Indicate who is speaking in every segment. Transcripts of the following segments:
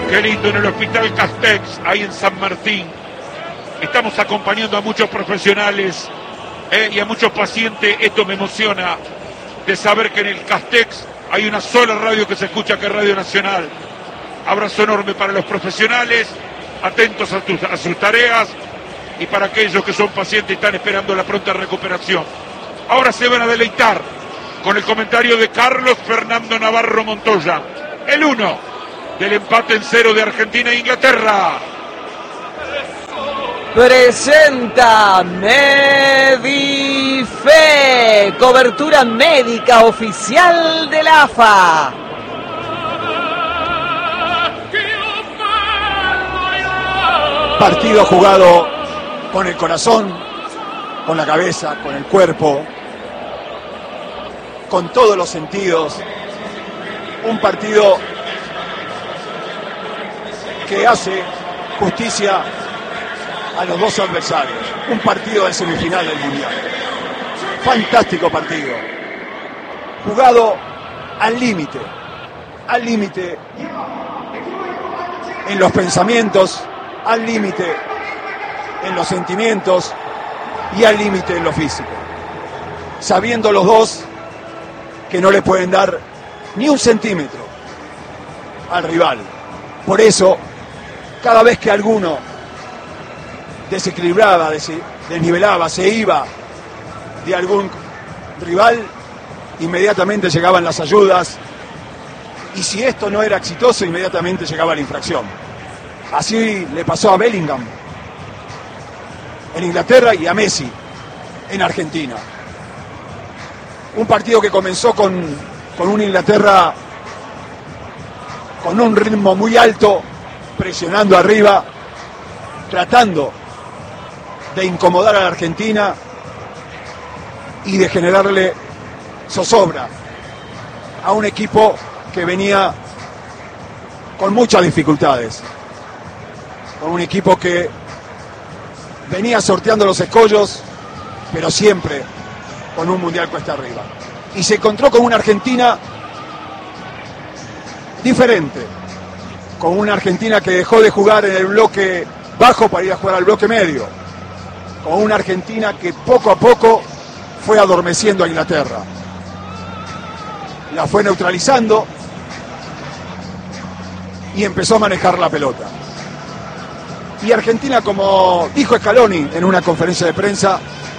Speaker 1: Qué lindo en el Hospital Castex, ahí en San Martín. Estamos acompañando a muchos profesionales y a muchos pacientes. Esto me emociona de saber que en el Castex hay una sola radio que se escucha, que es Radio Nacional. Abrazo enorme para los profesionales, atentos a sus tareas, y para aquellos que son pacientes y están esperando la pronta recuperación. Ahora se van a deleitar con el comentario de Carlos Fernando Navarro Montoya, el 1 del empate en 0 de Argentina e Inglaterra.
Speaker 2: Presenta Medife, cobertura médica oficial de la AFA.
Speaker 3: Partido jugado con el corazón, con la cabeza, con el cuerpo, con todos los sentidos. Un partido que hace justicia a los dos adversarios. Un partido de semifinal del Mundial. Fantástico partido. Jugado al límite en los pensamientos, al límite en los sentimientos y al límite en lo físico. Sabiendo los dos que no le pueden dar ni un centímetro al rival. Por eso, cada vez que alguno desequilibraba, desnivelaba, se iba de algún rival, inmediatamente llegaban las ayudas, y si esto no era exitoso, inmediatamente llegaba la infracción. Así le pasó a Bellingham en Inglaterra y a Messi en Argentina. Un partido que comenzó con una Inglaterra con un ritmo muy alto, presionando arriba, tratando de incomodar a la Argentina y de generarle zozobra a un equipo que venía con muchas dificultades, con un equipo que venía sorteando los escollos, pero siempre con un mundial cuesta arriba. Y se encontró con una Argentina diferente, con una Argentina que dejó de jugar en el bloque bajo para ir a jugar al bloque medio, con una Argentina que poco a poco fue adormeciendo a Inglaterra, la fue neutralizando y empezó a manejar la pelota. Y Argentina, como dijo Scaloni en una conferencia de prensa,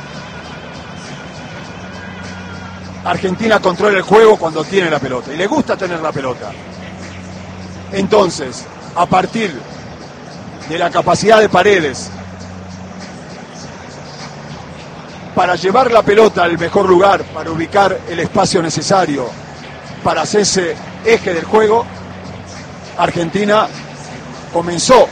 Speaker 3: Argentina controla el juego cuando tiene la pelota y le gusta tener la pelota. Entonces, a partir de la capacidad de Paredes para llevar la pelota al mejor lugar, para ubicar el espacio necesario para hacerse eje del juego, Argentina comenzó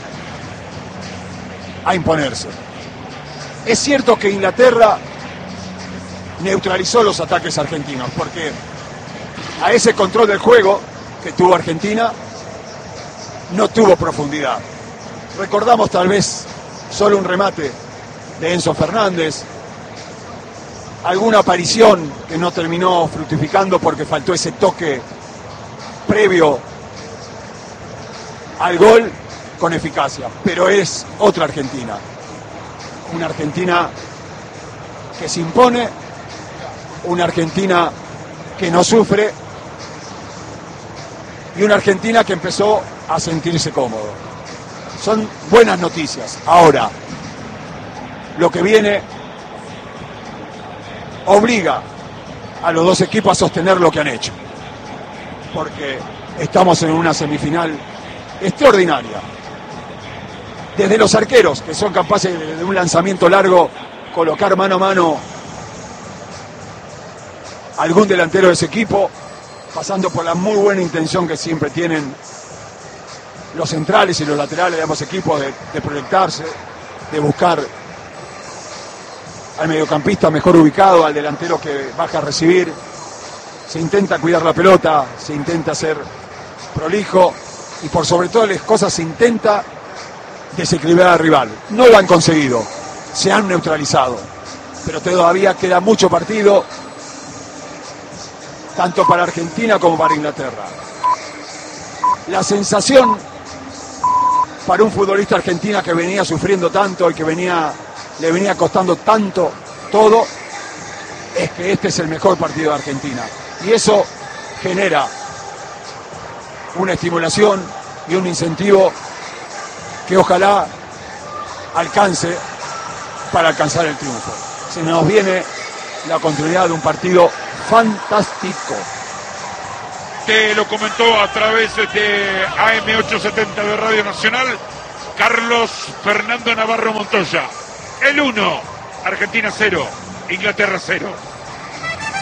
Speaker 3: a imponerse. Es cierto que Inglaterra neutralizó los ataques argentinos, porque a ese control del juego que tuvo Argentina no tuvo profundidad. Recordamos tal vez solo un remate de Enzo Fernández, alguna aparición que no terminó fructificando porque faltó ese toque previo al gol con eficacia, pero es otra Argentina, una Argentina que se impone, una Argentina que no sufre y una Argentina que empezó a sentirse cómodo. Son buenas noticias. Ahora, lo que viene obliga a los dos equipos a sostener lo que han hecho, porque estamos en una semifinal extraordinaria. Desde los arqueros, que son capaces de un lanzamiento largo colocar mano a mano a algún delantero de ese equipo, pasando por la muy buena intención que siempre tienen los centrales y los laterales de ambos equipos de proyectarse, de buscar al mediocampista mejor ubicado, al delantero que baja a recibir. Se intenta cuidar la pelota, se intenta ser prolijo y por sobre todas las cosas se intenta desequilibrar al rival. No lo han conseguido, se han neutralizado, pero todavía queda mucho partido, tanto para Argentina como para Inglaterra. La sensación para un futbolista argentino que venía sufriendo tanto y que le venía costando tanto todo, es que este es el mejor partido de Argentina. Y eso genera una estimulación y un incentivo que ojalá alcance para alcanzar el triunfo. Se nos viene la continuidad de un partido fantástico.
Speaker 1: Te lo comentó a través de AM870 de Radio Nacional Carlos Fernando Navarro Montoya. El 1, Argentina 0, Inglaterra 0.